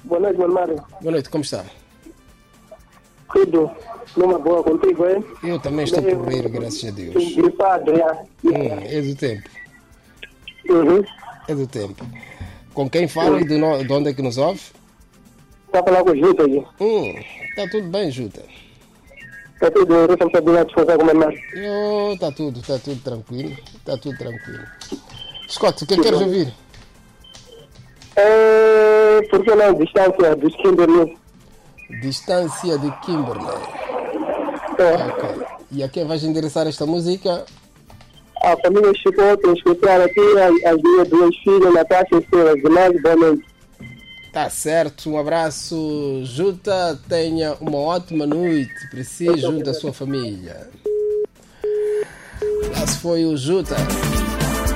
Boa noite, meu Mário. Boa noite, como está? Tudo numa boa contigo, hein? Eu também estou por rir, graças a Deus. Gripado, já. É do tempo. Uhum. É do tempo. Com quem fala e de onde é que nos ouve? Está a falar com o Juta aí. Tá tudo bem, Juta. Está tudo responsabilidade de fazer alguma mais. Tá tudo tranquilo. Tá tudo tranquilo. Scott, o que queres ouvir? Por que não? Distância dos Kimberley. Distância de Kimberley. Ok. E a quem vais endereçar esta música? A família Chicote, em especial aqui, as minhas duas filhas, Natasha e Estela. Demais, boa noite. Tá certo, um abraço, Juta. Tenha uma ótima noite para si junto à sua família. Esse foi o Juta.